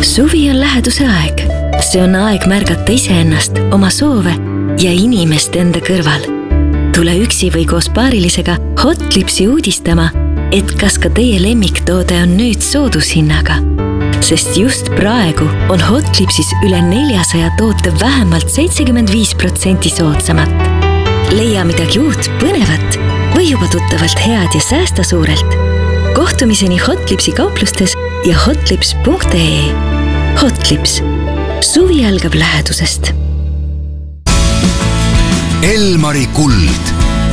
Suvi on läheduse aeg. See on aeg märgata iseennast, oma soove ja inimest enda kõrval. Tule üksi või koos paarilisega Hotlipsi uudistama, et kas ka teie lemmiktoode on nüüd soodushinnaga. Sest just praegu on Hotlipsis üle 400 toote vähemalt 75% soodsamat. Leia midagi uut, põnevat või juba tuttavalt head ja säästa suurelt. Kohtumiseni Hotlipsi kauplustes ja hotlips.ee. Hotlips. Suvi algab lähedusest. Elmari kuld.